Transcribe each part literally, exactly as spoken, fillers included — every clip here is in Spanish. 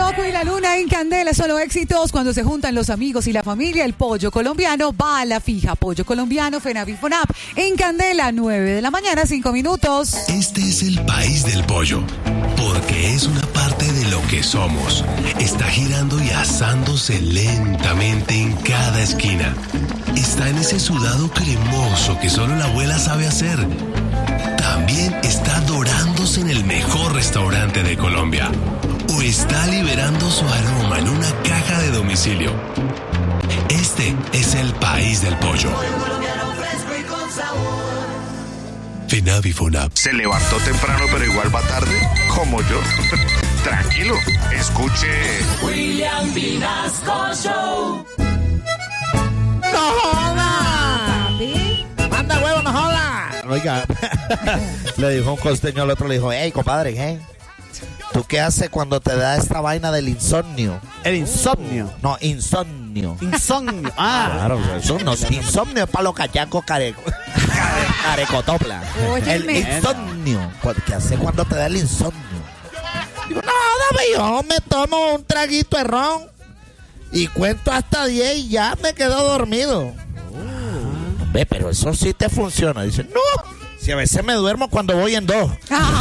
Loco y la Luna en Candela, solo éxitos cuando se juntan los amigos y la familia. El pollo colombiano va a la fija. Pollo colombiano, FENAVI FONAP en Candela, nueve de la mañana, cinco minutos. Este es el país del pollo, porque es una parte de lo que somos. Está girando y asándose lentamente en cada esquina. Está en ese sudado cremoso que solo la abuela sabe hacer. También está dorándose en el mejor restaurante de Colombia. O está liberando su aroma en una caja de domicilio. Este es el país del pollo. FENAVI FONAP. Se levantó temprano pero igual va tarde, como yo. Tranquilo, escuche William Vinasco Show. ¡No joda! ¡Manda huevo, no joda! Oiga, le dijo un costeño al otro, le dijo, hey, compadre, ¿eh? ¿Tú qué haces cuando te da esta vaina del insomnio? ¿El insomnio? No, insomnio. Insomnio. Ah. Claro, eso no es insomnio, es para los cachacos careco, care, carecotopla. El insomnio. ¿Qué haces cuando te da el insomnio? Digo, no, dame, yo me tomo un traguito de ron y cuento hasta diez y ya me quedo dormido. Oh. Hombre, pero eso sí te funciona. Dice, no, si a veces me duermo cuando voy en dos.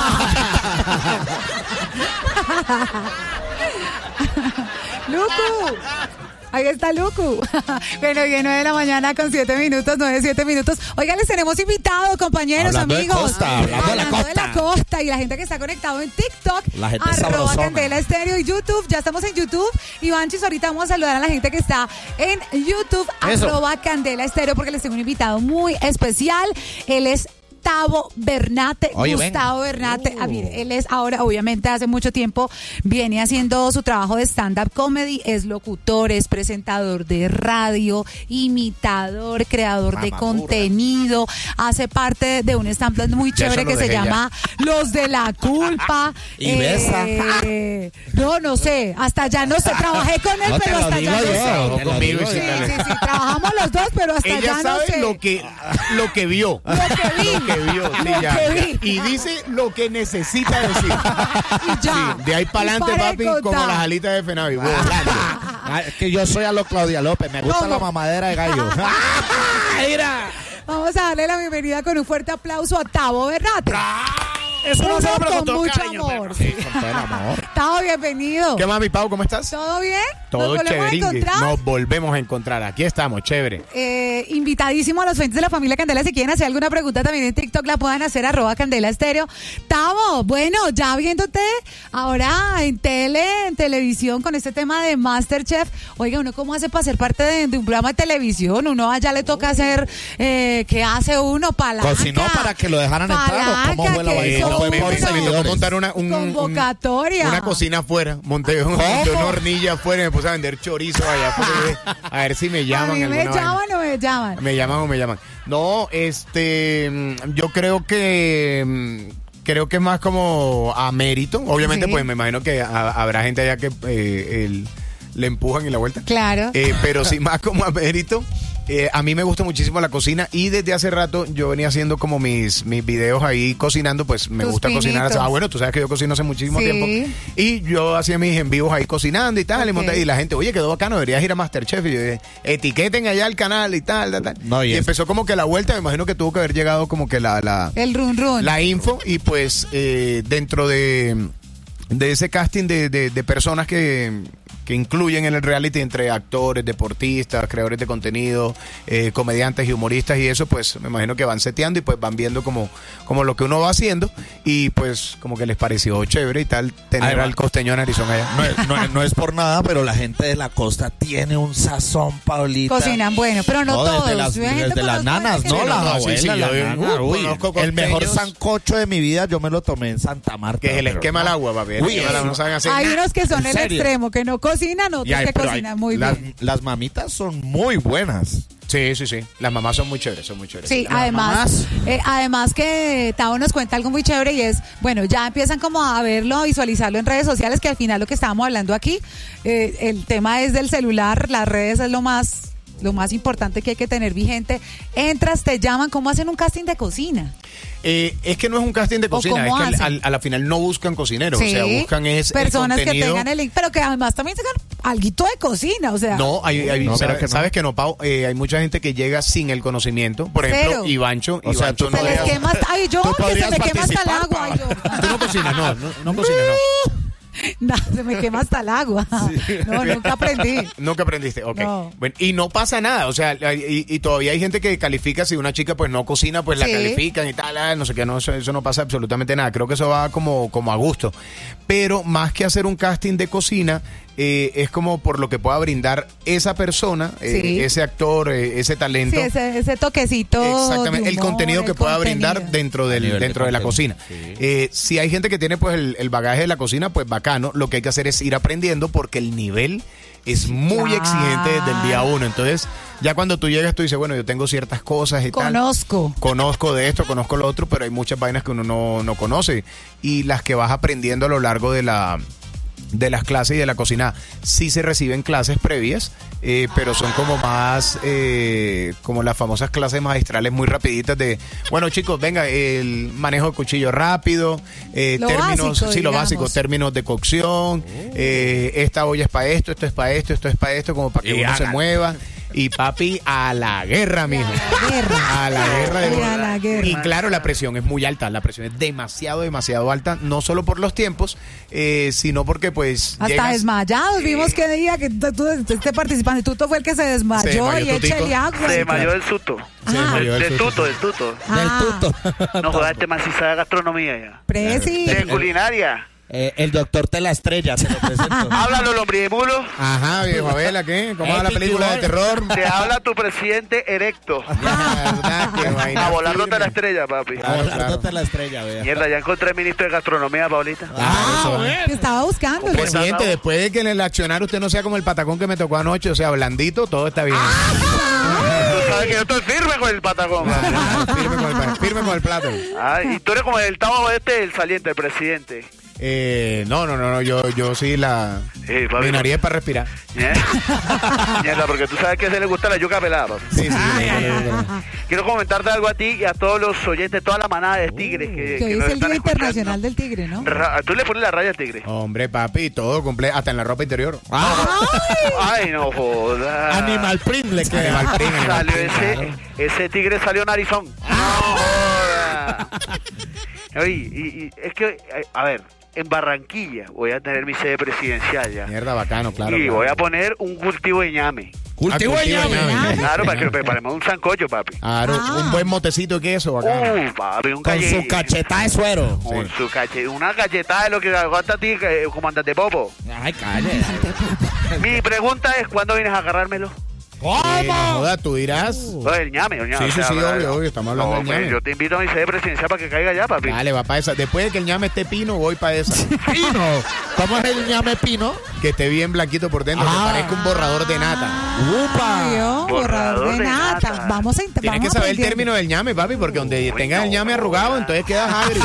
¡Lucu! Ahí está Lucu. Bueno, y nueve de la mañana con siete minutos, nueve, siete minutos. Oiga, les tenemos invitados, compañeros, hablando amigos. De costa, hablando, hablando de la costa. de la costa. Y la gente que está conectado en TikTok. La gente arroba sabrosona. Candela Estéreo y YouTube. Ya estamos en YouTube. Ivanchis, ahorita vamos a saludar a la gente que está en YouTube. Eso. Arroba Candela Estéreo, porque les tengo un invitado muy especial. Él es Gustavo Bernate, Oye, Gustavo ven. Bernate, Uh. ah, mire, él es ahora, obviamente hace mucho tiempo viene haciendo su trabajo de stand-up comedy, es locutor, es presentador de radio, imitador, creador Mamá de burra. contenido, hace parte de un stand-up muy Ya chévere eso lo que se dejé llama Los de la Culpa. Y besa. Eh, no, no sé, hasta allá no sé, trabajé con él, No te pero lo hasta digo allá no yo, sé. te lo Conmigo digo y Sí, yo. sin sí, sí, trabajamos los dos, pero hasta Ella allá no sabe sé. lo que, lo que vio. Lo que vi. Lo que vio. Sí, Lo ya, que ya. vi. Y dice lo que necesita decir. Y ya. Sí, de ahí para Y adelante, para papi, contar. como las alitas de FENAVI. volando. Ah, es que yo soy a lo Claudia López, me gusta ¿Cómo? la mamadera de gallo. Mira. Vamos a darle la bienvenida con un fuerte aplauso a Tavo Bernate. Eso no se Uno lo pero con con todo mucho cariño, amor. perro. Sí. Con todo el amor. Tavo, bienvenido. ¿Qué más, mi Pau? ¿Cómo estás? ¿Todo bien? Todo ¿Nos volvemos a chéveringue. encontrar? Nos volvemos a encontrar. Aquí estamos, chévere. Eh, invitadísimo a los fuentes de la familia Candela. Si quieren hacer alguna pregunta también en TikTok la puedan hacer, arroba Candela Estéreo. Tavo, bueno, ya viéndote ahora en tele, en televisión con este tema de MasterChef. Oiga, ¿uno cómo hace para ser parte de, de un programa de televisión? Uno allá le toca hacer, eh, ¿qué hace uno? Palanca. Cocinó para que lo dejaran entrar, ¿o cómo fue la que vaina? hizo ¿Cómo fue uno? por me, me seguidores? tocó montar una, un, un- Convocatoria. una cocina afuera. Monté un- monté una hornilla afuera y me puse a vender chorizo allá afuera. A ver si me llaman. ¿A mí me alguna vaina. llaman o me llaman? Me llaman o me llaman. No, este, mm, yo creo que mm, creo que es más como a mérito. Obviamente, Sí. pues me imagino que ha- habrá gente allá que eh, el- le empujan y la vuelta. Claro. Eh, pero sí más como a mérito. Eh, a mí me gusta muchísimo la cocina y desde hace rato yo venía haciendo como mis, mis videos ahí cocinando, pues me Tus gusta cocinar. pinitos. Ah, bueno, tú sabes que yo cocino hace muchísimo Sí. tiempo. Y yo hacía mis en vivos ahí cocinando y tal, y, Ok. monta- y la gente, oye, quedó bacano, deberías ir a MasterChef. Y yo dije, etiqueten allá el canal y tal, tal, tal. No, y y es- empezó como que la vuelta, me imagino que tuvo que haber llegado como que la, la, El run run. la info y pues eh, dentro de, de ese casting de, de, de personas que, que incluyen en el reality entre actores, deportistas, creadores de contenido, eh, comediantes y humoristas y eso, pues me imagino que van seteando y pues van viendo como, como lo que uno va haciendo y pues como que les pareció chévere y tal tener Además, al costeño de narizón allá. No es, no, es, no es por nada, pero la gente de la costa tiene un sazón, Paulita. Cocinan bueno, pero no, todos. Desde las, Yo hay gente desde con las los nanas, que- ¿no? Sí, Las no, sí, abuelas, sí, las yo- nanas. uh, Uy, conozco el mejor costeños. sancocho de mi vida yo me lo tomé en Santa Marta. Que es el pero esquema no. al agua, papi. El Uy, esquema al agua, eso. no saben hacer Hay nada. unos que son ¿En el serio? extremo, que no cocinan, otros Y hay- que pero hay- cocinan muy las, bien. las mamitas son muy buenas. Sí, sí, sí. Las mamás son muy chéveres, son muy chéveres. Sí, Las además, mamás. eh, además que Tavo nos cuenta algo muy chévere y es, bueno, ya empiezan como a verlo, a visualizarlo en redes sociales, que al final lo que estábamos hablando aquí, eh, el tema es del celular, las redes es lo más lo más importante que hay que tener vigente. Entras, te llaman, ¿cómo hacen un casting de cocina? Eh, es que no es un casting de cocina, es que al, al, a la final no buscan cocineros, sí, o sea, buscan es personas el contenido. Que tengan el link, pero que además también tengan alguito de cocina, o sea. No, hay, hay no, sabes, que no. sabes que no, Pau, eh, hay mucha gente que llega sin el conocimiento, por ejemplo, Cero. Ivancho, o sea, Ivancho tú se no les deja... quema hasta, ay, yo, que se me quema hasta el agua. Ay, yo. Tú no cocinas, no, no, no cocinas, no. No, se me quema hasta el agua. Sí. No, nunca aprendí. Nunca aprendiste, ok. No. Bueno, y no pasa nada, o sea, y, y todavía hay gente que califica, si una chica pues no cocina, pues sí. la califican y tal, no sé qué, no, eso, eso no pasa absolutamente nada. Creo que eso va como, como a gusto. Pero más que hacer un casting de cocina, eh, es como por lo que pueda brindar esa persona, sí. eh, ese actor, eh, ese talento. Sí, ese, ese toquecito. Exactamente, de humor, el contenido que pueda contenido. brindar dentro, del, dentro de, de la cocina. Sí. Eh, si hay gente que tiene pues el, el bagaje de la cocina, pues bacano. Lo que hay que hacer es ir aprendiendo porque el nivel es muy claro. exigente desde el día uno. Entonces, ya cuando tú llegas, tú dices, bueno, yo tengo ciertas cosas y conozco. tal. Conozco de esto, conozco lo otro, pero hay muchas vainas que uno no, no conoce. Y las que vas aprendiendo a lo largo de la... de las clases y de la cocina, sí se reciben clases previas, eh, pero son como más, eh, como las famosas clases magistrales muy rapiditas de, bueno chicos, venga, el manejo de cuchillo rápido, eh, lo términos, básico, sí, lo digamos. básico, términos de cocción, eh, esta olla es para esto, esto es para esto, esto es para esto, como para que y uno hagan. se mueva. Y papi, a la guerra, mijo. A la guerra. A la guerra. De... A la guerra. Y claro, la presión es muy alta. La presión es demasiado, demasiado alta. No solo por los tiempos, eh, sino porque pues hasta llegas... desmayados. Vimos que día que tú, tú este participante, Tuto fue el que se desmayó, se desmayó y échale agua. Se desmayó del susto. Se desmayó del, del susto. tuto, del tuto. Ah. Del tuto. No jodas, este man sí sabe gastronomía ya. Presi. De culinaria. Eh, el doctor te la estrella, te lo presento. Háblalo, lombrimulo. Ajá, viejo Abela, ¿qué? ¿Cómo va la película de terror? Te habla tu presidente erecto. ¿Verdad? Qué vaina A volándote firme. la estrella, papi. Claro, Volándote claro. la estrella, vea. Mierda, ya encontré ministro de gastronomía, Paulita. Ah, eso, ¿eh? Que estaba buscando. Presidente, después de que en el accionar usted no sea como el patacón que me tocó anoche, o sea, blandito, todo está bien. Tú sabes que yo estoy firme con el patacón. Ah, firme, con el, firme con el plato. Ah, y tú eres como el tabo este, el saliente, el presidente. Eh, no, no, no, no, yo, yo sí la... Sí, papi, mi nariz no. es para respirar. ¿Eh? Mierda, porque tú sabes que a ese le gusta la yuca pelada, papi. Sí, sí, sí. Quiero comentarte algo a ti y a todos los oyentes, toda la manada de tigres que, Que hoy nos es el están Día escuchando. Internacional del Tigre, ¿no? Ra- Tú le pones la raya al tigre. Hombre, papi, todo completo, hasta en la ropa interior. Ay, no jodas. Animal print le queda. Animal print, animal Salió print, ese, claro. ese tigre salió narizón. No jodas. Oye, y, y es que, a ver, en Barranquilla voy a tener mi sede presidencial ya. Mierda, bacano, claro. y claro. voy a poner un cultivo de ñame. Cultivo Ah, de cultivo de ñame. ñame. Claro, para que lo preparemos un sancocho, papi. Claro, Ah. un buen motecito de queso, bacano. Uh, papi, un Con calle- su cacheta de suero. Con Sí. su cache, una cachetada de lo que aguanta a ti, eh, comandante Popo. Ay, calle. Mi pregunta es, ¿cuándo vienes a agarrármelo? Eh, no joda, tú dirás. No, el ñame, el ñame. Sí, sí, o sea, sí, ¿verdad? obvio, obvio, estamos hablando No, del pues, ñame. Yo te invito a mi sede presidencial para que caiga allá, papi. Dale, va para esa. Después de que el ñame esté pino, voy para esa. Pino. ¿Cómo es el ñame pino? Que esté bien blanquito por dentro, que Ah. parezca un borrador de nata. ¡Upa! Dios, borrador de nata. Vamos a int- Tienes vamos que saber el aprendiendo. término del ñame, papi, porque donde tengas el ñame arrugado, entonces quedas agrio.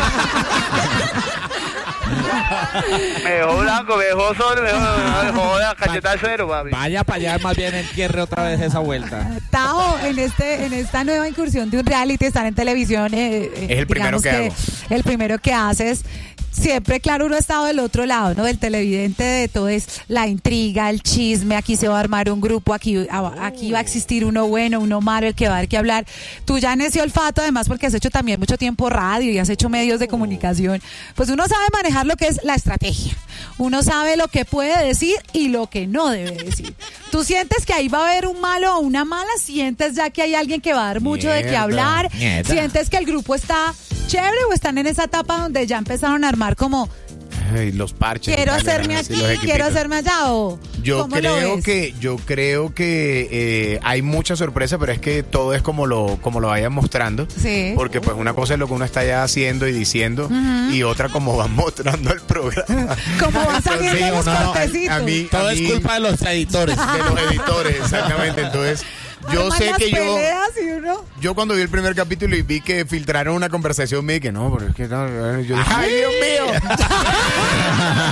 Me dejó blanco, me dejó solo, me dejó, me dejó la cachetada de suero, papi. Vaya para allá, más bien entierre otra vez esa vuelta. Tao, en este en esta nueva incursión de un reality, estar en televisión, eh, eh, Es el primero digamos que hago. el primero que haces. Siempre, claro, uno ha estado del otro lado, ¿no? Del televidente, de todo es la intriga, el chisme, aquí se va a armar un grupo, aquí, aquí va a existir uno bueno, uno malo, el que va a dar que hablar. Tú ya en ese olfato, además, porque has hecho también mucho tiempo radio y has hecho medios de comunicación, pues uno sabe manejar lo que es la estrategia. Uno sabe lo que puede decir y lo que no debe decir. Tú sientes que ahí va a haber un malo o una mala, sientes ya que hay alguien que va a dar mucho de qué Mierda, hablar, mierda. sientes que el grupo está chévere o están en esa etapa donde ya empezaron a armar como Ay, los parches. quiero dale, hacerme dale, sí, aquí, los quiero equipitos. hacerme allá o Yo ¿cómo lo creo ves? que, yo creo que eh, hay mucha sorpresa, pero es que todo es como lo, como lo vayan mostrando. Sí. Porque pues una cosa es lo que uno está ya haciendo y diciendo, y otra como van mostrando el programa. Como va saliendo Sí, los no, no, cortecitos. a mí- Todo es culpa de los editores. de los editores, exactamente. Entonces, yo Arman sé las que yo, peleas y uno... yo cuando vi el primer capítulo y vi que filtraron una conversación, me dije, no, pero es que no, yo dije, ¡ay, Dios mío!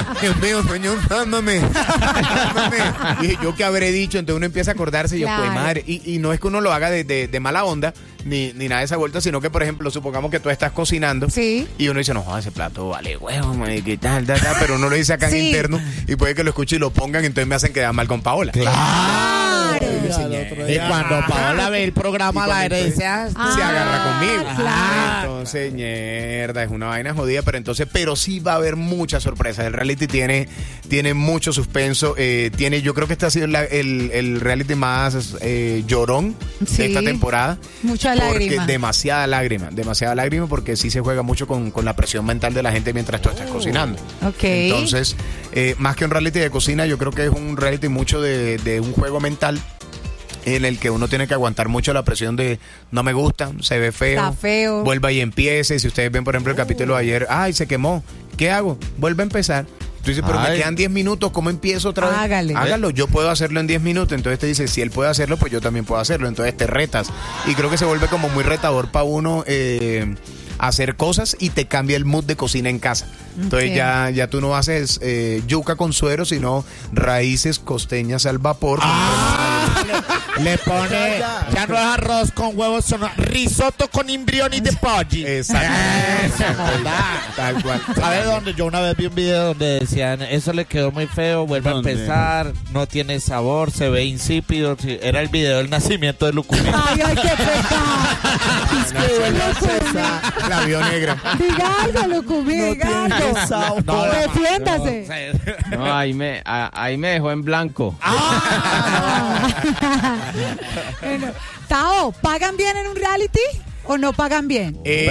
Dios mío, señor, sálvame. Sálvame. Y yo qué habré dicho, entonces uno empieza a acordarse y yo, Claro. pues madre. Y, y no es que uno lo haga de, de, de mala onda, ni, ni nada de esa vuelta, sino que, por ejemplo, supongamos que tú estás cocinando. Sí. Y uno dice, no, joder, ese plato vale huevo, madre, qué tal, tal, tal, pero uno lo dice acá Sí. en interno y puede que lo escuche y lo pongan, entonces me hacen quedar mal con Paola. Claro. Y cuando Paola ve el programa al aire dice, ah, Ah, se agarra conmigo. claro. Entonces, mierda, es una vaina jodida, pero entonces, pero sí va a haber muchas sorpresas. El reality tiene, tiene mucho suspenso, eh, tiene, yo creo que este ha sido la- el, el reality más eh, llorón Sí. de esta temporada. Mucha Porque lágrima. demasiada lágrima, demasiada lágrima porque sí se juega mucho con, con la presión mental de la gente mientras tú estás cocinando. Ok. Entonces, eh, más que un reality de cocina, yo creo que es un reality mucho de, de un juego mental en el que uno tiene que aguantar mucho la presión de no me gusta, se ve feo, Está feo. vuelva y empiece. Si ustedes ven, por ejemplo, el capítulo de ayer, ay, se quemó, ¿qué hago? Vuelve a empezar. Tú dices, pero me Ay. quedan diez minutos, ¿cómo empiezo otra vez? Hágale. Hágalo, yo puedo hacerlo en diez minutos. Entonces te dice, si él puede hacerlo, pues yo también puedo hacerlo. Entonces te retas. Y creo que se vuelve como muy retador para uno eh, hacer cosas y te cambia el mood de cocina en casa. Entonces Ok. ya, ya tú no haces eh, yuca con suero, sino raíces costeñas al vapor. le pone, ya no es arroz con huevos, sino risotto con embrioni de pollo. Exacto. Eso no da. Tal cual. ¿Sabes dónde? Yo una vez vi un video donde decían, eso le quedó muy feo, vuelve a empezar, no tiene sabor, se ve insípido. Sí, era el video del nacimiento de Lucumí. Ay, ay, qué pecado. La vio negra. Diga algo, Lucumí, diga algo. No, Defiéndase. No, ahí me, a- ahí me dejó en blanco. Bueno, Tao, ¿pagan bien en un reality o no pagan bien? Eh,